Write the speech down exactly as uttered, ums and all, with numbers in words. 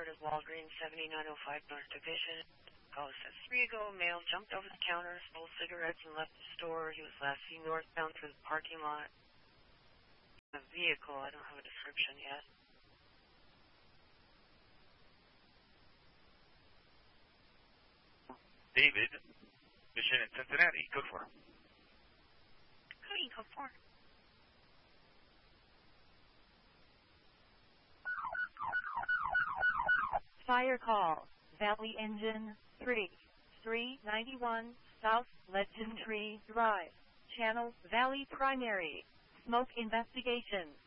record of Walgreens seventy-nine oh five North Division. Call says three ago, a male jumped over the counter, stole cigarettes, and left the store. He was last seen northbound through the parking lot. A vehicle, I don't have a description yet. David, mission in Cincinnati. Code four. Cody, code four. Fire call. Valley Engine three three ninety-one South Legend Tree Drive. Channel Valley Primary. Smoke investigation.